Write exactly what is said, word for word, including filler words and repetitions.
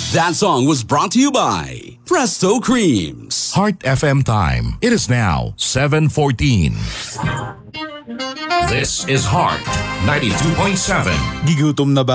That song was brought to you by Presto Creams. Heart F M time. It is now seven fourteen. This is Heart ninety-two point seven. Gigutom na ba